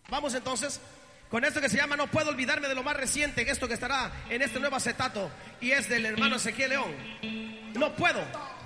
Vamos entonces con esto que se llama No puedo olvidarme de lo más reciente, esto que estará en este nuevo acetato y es del hermano Ezequiel León. No puedo